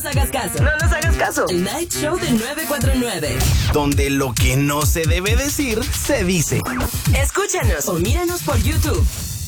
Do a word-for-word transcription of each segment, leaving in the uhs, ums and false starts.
No nos hagas caso. No nos hagas caso. El Night Show de nueve cuatro nueve. Donde lo que no se debe decir, se dice. Escúchanos o míranos por YouTube.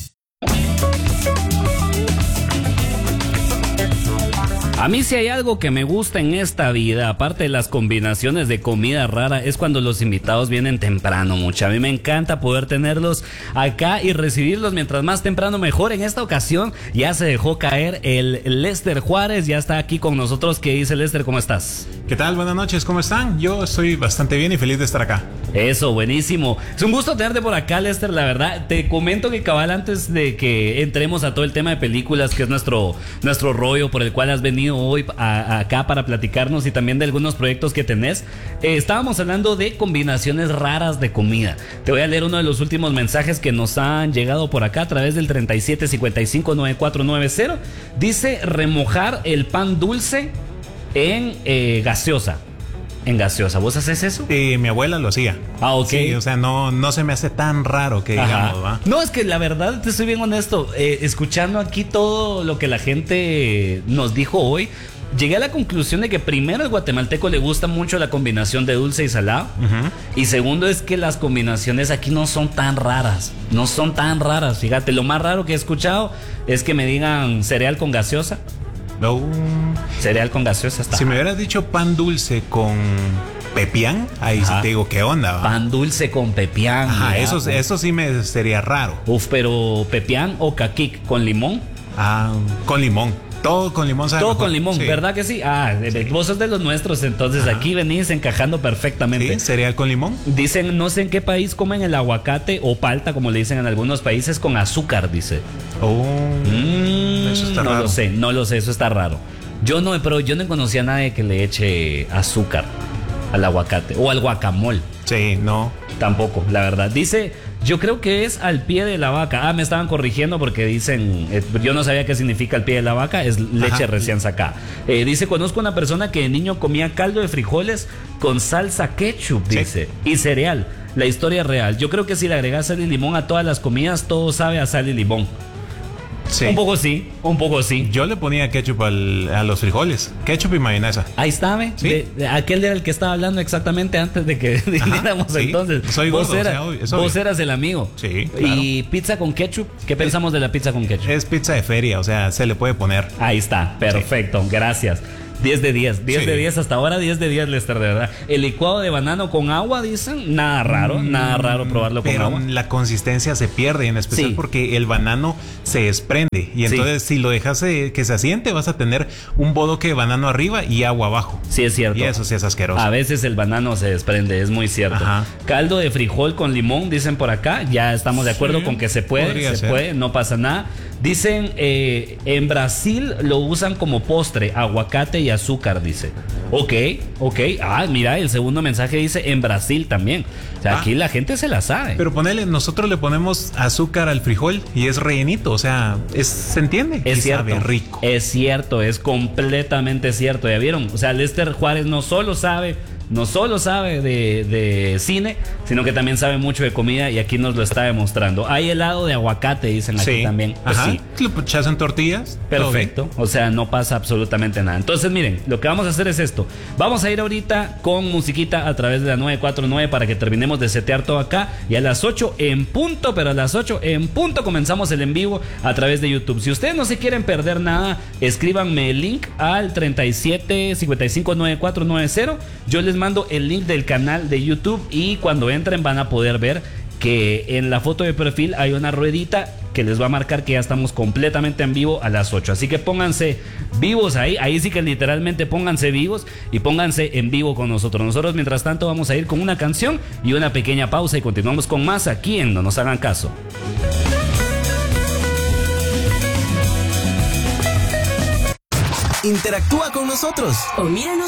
A mí si hay algo que me gusta en esta vida, aparte de las combinaciones de comida rara, es cuando los invitados vienen temprano, mucha. A mí me encanta poder tenerlos acá y recibirlos mientras más temprano mejor. En esta ocasión ya se dejó caer el Lester Juárez, ya está aquí con nosotros. ¿Qué dice Lester? ¿Cómo estás? ¿Qué tal? Buenas noches, ¿cómo están? Yo estoy bastante bien y feliz de estar acá. Eso, buenísimo. Es un gusto tenerte por acá, Lester, la verdad. Te comento que cabal antes de que entremos a todo el tema de películas, que es nuestro, nuestro rollo por el cual has venido hoy a, a acá para platicarnos y también de algunos proyectos que tenés, eh, estábamos hablando de combinaciones raras de comida. Te voy a leer uno de los últimos mensajes que nos han llegado por acá a través del treinta y siete cincuenta y cinco noventa y cuatro noventa. Dice remojar el pan dulce en eh, gaseosa. En gaseosa, ¿vos haces eso? Eh, mi abuela lo hacía. Ah, ok. Sí, o sea, no, no se me hace tan raro que Ajá. digamos, ¿va? No, es que la verdad, te soy bien honesto, eh, escuchando aquí todo lo que la gente nos dijo hoy, llegué a la conclusión de que primero al guatemalteco le gusta mucho la combinación de dulce y salado. Uh-huh. Y segundo es que las combinaciones aquí no son tan raras. No son tan raras, fíjate. Lo más raro que he escuchado es que me digan cereal con gaseosa. No. Cereal con gaseosa está. Si me hubieras dicho pan dulce con pepián, ahí sí te digo qué onda, ¿va? Pan dulce con pepián. Ajá, mira, eso, eso sí me sería raro. Uf, pero pepián o caquic con limón. Ah, con limón. Todo con limón sabe Todo mejor. con limón, sí. ¿Verdad que sí? Ah, sí. Vos sos de los nuestros, entonces. Ajá. Aquí venís encajando perfectamente. ¿Sí? ¿Cereal con limón? Dicen, no sé en qué país comen el aguacate o palta, como le dicen en algunos países, con azúcar, dice. Oh, mm, eso está no raro. No lo sé, no lo sé, eso está raro. Yo no, pero yo no conocía a nadie que le eche azúcar al aguacate o al guacamole. Sí, no. Tampoco, la verdad. Dice, yo creo que es al pie de la vaca. Ah, me estaban corrigiendo porque dicen, eh, yo no sabía qué significa al pie de la vaca, es leche Ajá. recién sacada. Eh, dice, conozco una persona que de niño comía caldo de frijoles con salsa ketchup, dice, sí. y cereal. La historia real. Yo creo que si le agregas sal y limón a todas las comidas, todo sabe a sal y limón. Sí. Un poco sí, un poco sí. Yo le ponía ketchup al, a los frijoles. Ketchup y mayonesa. Ahí está, ¿ve? ¿Sí? De, de, aquel era el que estaba hablando exactamente antes de que viniéramos. Sí. Entonces. Soy vos, gordo, era, o sea, vos eras el amigo. Sí, claro. Y pizza con ketchup. ¿Qué pensamos de la pizza con ketchup? Es pizza de feria, o sea, se le puede poner. Ahí está, perfecto, sí. Gracias. diez de diez, diez sí. de diez hasta ahora, diez de diez, Lester, de verdad. El licuado de banano con agua, dicen, nada raro, mm, nada raro probarlo con pero agua. Pero la consistencia se pierde, en especial sí. porque el banano se desprende. Y entonces sí. si lo dejas de, que se asiente, vas a tener un bodoque de banano arriba y agua abajo. Sí, es cierto. Y eso sí es asqueroso. A veces el banano se desprende, es muy cierto. Ajá. Caldo de frijol con limón, dicen por acá. Ya estamos de acuerdo sí, con que se puede, se ser. puede, no pasa nada. Dicen, eh, en Brasil lo usan como postre, aguacate y azúcar, dice. Ok, ok. Ah, mira, el segundo mensaje dice en Brasil también. O sea, ah, aquí la gente se la sabe. Pero ponele, nosotros le ponemos azúcar al frijol y es rellenito, o sea, es, ¿se entiende? Es y cierto. Sabe rico. Es cierto, es completamente cierto. ¿Ya vieron? O sea, Lester Juárez no solo sabe... No solo sabe de, de cine, sino que también sabe mucho de comida y aquí nos lo está demostrando. Hay helado de aguacate, dicen aquí sí. también. Pues Ajá. sí. ¿Lo echas en tortillas? Perfecto. O sea, no pasa absolutamente nada. Entonces, miren, lo que vamos a hacer es esto. Vamos a ir ahorita con musiquita a través de la nueve cuatro nueve para que terminemos de setear todo acá. Y a las ocho en punto, pero a las ocho en punto comenzamos el en vivo a través de YouTube. Si ustedes no se quieren perder nada, escríbanme el link al treinta y siete cincuenta y cinco noventa y cuatro noventa. Yo les mando el link del canal de YouTube y cuando entren van a poder ver que en la foto de perfil hay una ruedita que les va a marcar que ya estamos completamente en vivo a las ocho. Así que pónganse vivos ahí, ahí sí que literalmente pónganse vivos y pónganse en vivo con nosotros. Nosotros mientras tanto vamos a ir con una canción y una pequeña pausa y continuamos con más aquí en No Nos Hagan Caso. Interactúa con nosotros o míranos